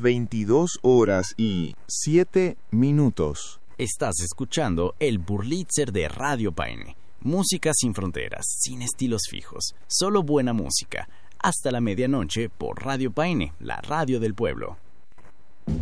22:07. Estás escuchando el Burlitzer de Radio Paine. Música sin fronteras, sin estilos fijos, solo buena música. Hasta la medianoche por Radio Paine, la radio del pueblo.